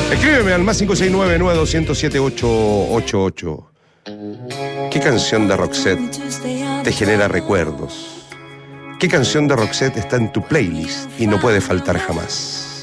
Escríbeme al más 569-9207-888. ¿Qué canción de Roxette te genera recuerdos? ¿Qué canción de Roxette está en tu playlist y no puede faltar jamás?